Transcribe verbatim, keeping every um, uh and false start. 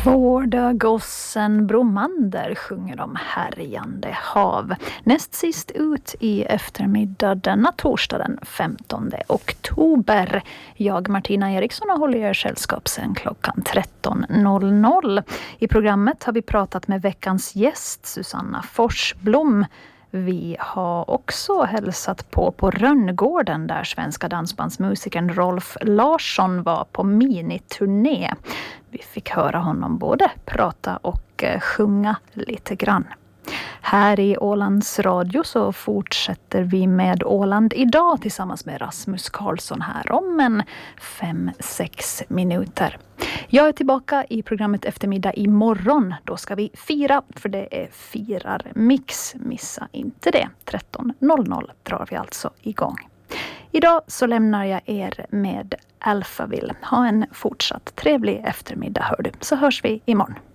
Vårdagossen Bromander sjunger om härjande hav. Näst sist ut i eftermiddag denna torsdag den femtonde oktober. Jag, Martina Eriksson, har hållit er sällskap sedan klockan tretton noll noll. I programmet har vi pratat med veckans gäst Susanna Forsblom. Vi har också hälsat på på Rönngården där svenska dansbandsmusikern Rolf Larsson var på miniturné. Vi fick höra honom både prata och sjunga lite grann. Här i Ålands Radio så fortsätter vi med Åland idag tillsammans med Rasmus Karlsson här om en fem sex minuter. Jag är tillbaka i programmet eftermiddag imorgon. Då ska vi fira, för det är firar mix. Missa inte det. tretton noll noll drar vi alltså igång. Idag så lämnar jag er med Alphaville. Ha en fortsatt trevlig eftermiddag, hör du. Så hörs vi imorgon.